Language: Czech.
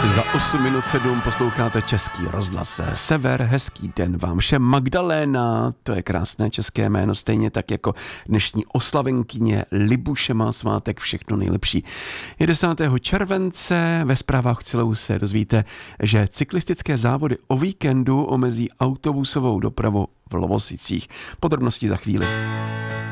Za 8 minut 7 posloucháte Český rozhlas Sever. Hezký den vám všem. Magdaléna, to je krásné české jméno, stejně tak jako dnešní oslavenkyně Libuše má svátek, všechno nejlepší. Je 10. července, ve zprávách celou se dozvíte, že cyklistické závody o víkendu omezí autobusovou dopravu v Lovosicích. Podrobnosti za chvíli.